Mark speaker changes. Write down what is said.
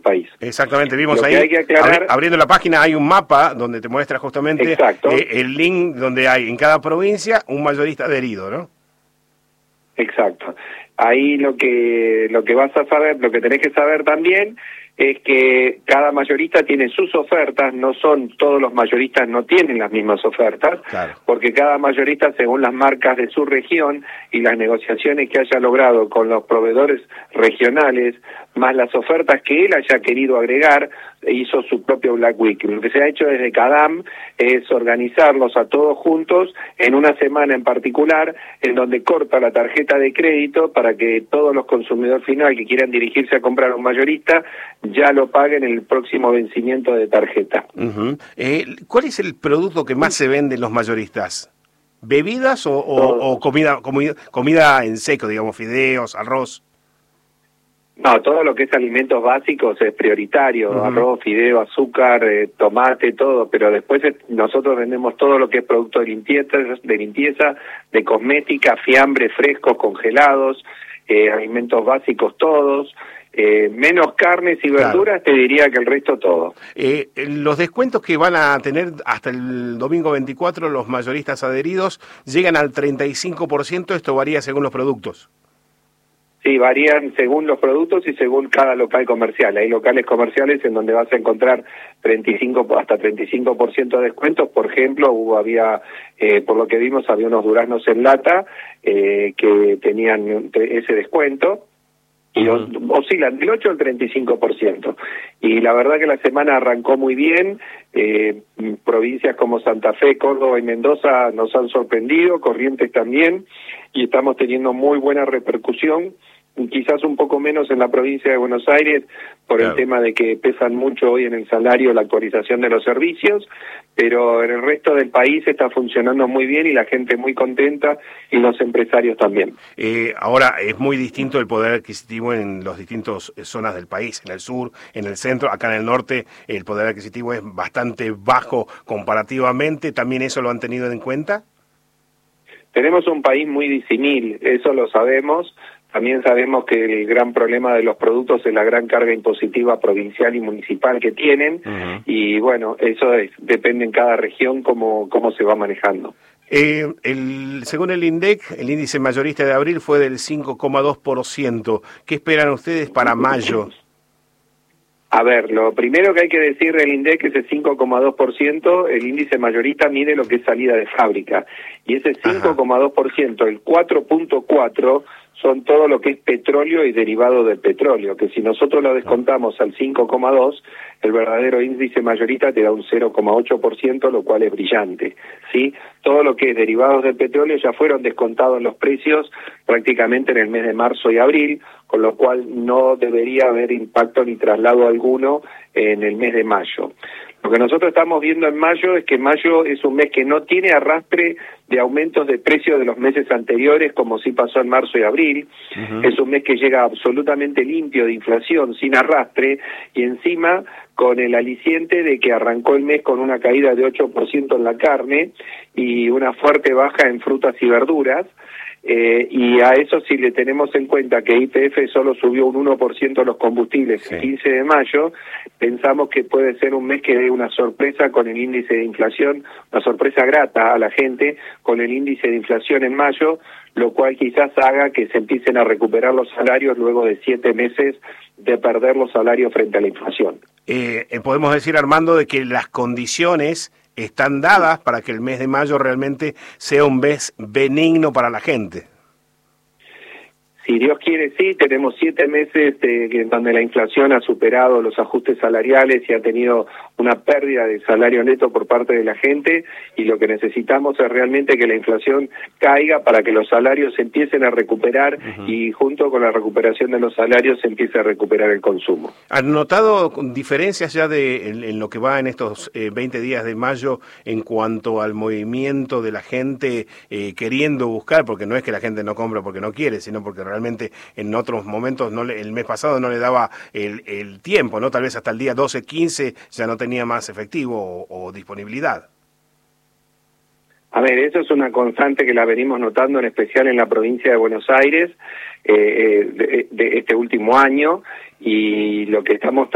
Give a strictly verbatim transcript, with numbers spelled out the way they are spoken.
Speaker 1: país.
Speaker 2: Exactamente, vimos
Speaker 1: Lo
Speaker 2: ahí,
Speaker 1: que hay que aclarar,
Speaker 2: abri abriendo la página hay un mapa donde te muestra justamente eh, el link donde hay en cada provincia un mayorista adherido, ¿no?
Speaker 1: Exacto. Ahí lo que lo que vas a saber, lo que tenés que saber también es que cada mayorista tiene sus ofertas, no son todos los mayoristas no tienen las mismas ofertas,
Speaker 2: claro,
Speaker 1: porque cada mayorista según las marcas de su región y las negociaciones que haya logrado con los proveedores regionales, más las ofertas que él haya querido agregar, hizo su propio Black Week. Lo que se ha hecho desde CADAM es organizarlos a todos juntos en una semana en particular, en donde corta la tarjeta de crédito para que todos los consumidores final que quieran dirigirse a comprar a un mayorista ya lo paguen en el próximo vencimiento de tarjeta.
Speaker 2: Uh-huh. eh, ¿Cuál es el producto que más se vende en los mayoristas? ¿Bebidas o, o, o comida, comida, comida en seco, digamos, fideos, arroz?
Speaker 1: No, todo lo que es alimentos básicos es prioritario, uh-huh. Arroz, fideo, azúcar, eh, tomate, todo, pero después es, nosotros vendemos todo lo que es producto de limpieza, de limpieza, de cosmética, fiambre, frescos, congelados, eh, alimentos básicos todos, eh, menos carnes y verduras, claro. Te diría que el resto todo.
Speaker 2: Eh, los descuentos que van a tener hasta el domingo veinticuatro los mayoristas adheridos llegan al treinta y cinco por ciento, esto varía según los productos.
Speaker 1: Sí, varían según los productos y según cada local comercial. Hay locales comerciales en donde vas a encontrar treinta y cinco hasta treinta y cinco por ciento de descuentos. Por ejemplo, hubo había eh, por lo que vimos había unos duraznos en lata eh, que tenían ese descuento. Y os, oscilan del ocho al treinta y cinco por ciento. Y la verdad que la semana arrancó muy bien, eh, provincias como Santa Fe, Córdoba y Mendoza nos han sorprendido, Corrientes también, y estamos teniendo muy buena repercusión, quizás un poco menos en la provincia de Buenos Aires, por claro. El tema de que pesan mucho hoy en el salario la actualización de los servicios, pero en el resto del país está funcionando muy bien y la gente muy contenta y los empresarios también.
Speaker 2: Eh, ahora, es muy distinto el poder adquisitivo en las distintas zonas del país, en el sur, en el centro, acá en el norte el poder adquisitivo es bastante bajo comparativamente, ¿también eso lo han tenido en cuenta?
Speaker 1: Tenemos un país muy disimil, eso lo sabemos. También sabemos que el gran problema de los productos es la gran carga impositiva provincial y municipal que tienen, uh-huh. Y bueno, eso es, depende en cada región cómo, cómo se va manejando.
Speaker 2: Eh, el, según el INDEC, el índice mayorista de abril fue del cinco coma dos por ciento. ¿Qué esperan ustedes para mayo?
Speaker 1: A ver, lo primero que hay que decir del INDEC es el cinco coma dos por ciento, el índice mayorista mide lo que es salida de fábrica, y ese cinco coma dos por ciento, el cuatro punto cuatro por ciento son todo lo que es petróleo y derivado del petróleo, que si nosotros lo descontamos al cinco coma dos, el verdadero índice mayorista te da un cero coma ocho por ciento, lo cual es brillante, ¿sí? Todo lo que es derivados del petróleo ya fueron descontados en los precios prácticamente en el mes de marzo y abril, con lo cual no debería haber impacto ni traslado alguno en el mes de mayo. Lo que nosotros estamos viendo en mayo es que mayo es un mes que no tiene arrastre de aumentos de precios de los meses anteriores, como sí pasó en marzo y abril. Uh-huh. Es un mes que llega absolutamente limpio de inflación, sin arrastre, y encima con el aliciente de que arrancó el mes con una caída de ocho por ciento en la carne y una fuerte baja en frutas y verduras. Eh, y a eso si le tenemos en cuenta que Y P F solo subió un uno por ciento los combustibles sí. El quince de mayo, pensamos que puede ser un mes que dé una sorpresa con el índice de inflación, una sorpresa grata a la gente con el índice de inflación en mayo, lo cual quizás haga que se empiecen a recuperar los salarios luego de siete meses de perder los salarios frente a la inflación.
Speaker 2: Eh, podemos decir, Armando, de que las condiciones están dadas para que el mes de mayo realmente sea un mes benigno para la gente.
Speaker 1: Si Dios quiere, sí, tenemos siete meses de, donde la inflación ha superado los ajustes salariales y ha tenido una pérdida de salario neto por parte de la gente, y lo que necesitamos es realmente que la inflación caiga para que los salarios se empiecen a recuperar uh-huh. Y junto con la recuperación de los salarios se empiece a recuperar el consumo.
Speaker 2: ¿Han notado diferencias ya de en, en lo que va en estos eh, veinte días de mayo en cuanto al movimiento de la gente eh, queriendo buscar? Porque no es que la gente no compra porque no quiere, sino porque realmente realmente en otros momentos no le, el mes pasado no le daba el, el tiempo, ¿no? Tal vez hasta el día doce, quince ya no tenía más efectivo o, o disponibilidad.
Speaker 1: A ver, eso es una constante que la venimos notando en especial en la provincia de Buenos Aires eh, de, de este último año, y lo que estamos